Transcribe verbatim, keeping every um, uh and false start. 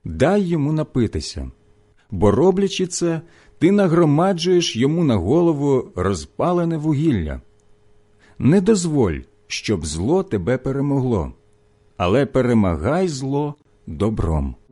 дай йому напитися, бо, роблячи це, ти нагромаджуєш йому на голову розпалене вугілля. Не дозволь, щоб зло тебе перемогло, але перемагай зло добром.